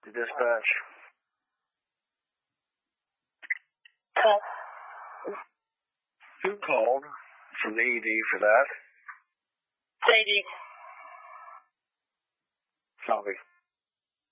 to dispatch. Who called from the ED for that? Sadie. Copy.